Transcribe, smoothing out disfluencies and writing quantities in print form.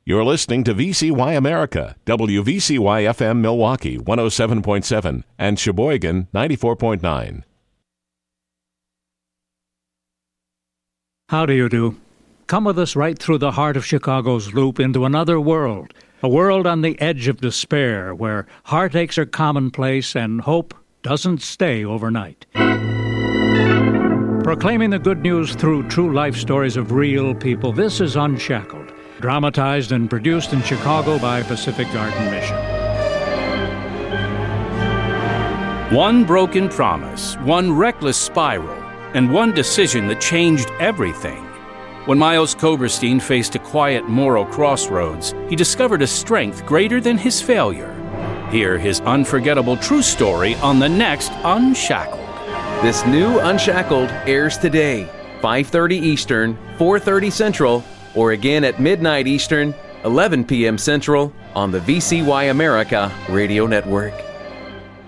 You're listening to VCY America, WVCY-FM Milwaukee 107.7 and Sheboygan 94.9. How do you do? Come with us right through the heart of Chicago's loop into another world, a world on the edge of despair where heartaches are commonplace and hope doesn't stay overnight. Proclaiming the good news through true life stories of real people, this is Unshackled, dramatized and produced in Chicago by Pacific Garden Mission. One broken promise, one reckless spiral, and one decision that changed everything. When Miles Koberstein faced a quiet moral crossroads, he discovered a strength greater than his failure. Hear his unforgettable true story on the next Unshackled. This new Unshackled airs today, 5:30 Eastern, 4:30 Central, or again at midnight Eastern, 11 p.m. Central on the VCY America Radio Network.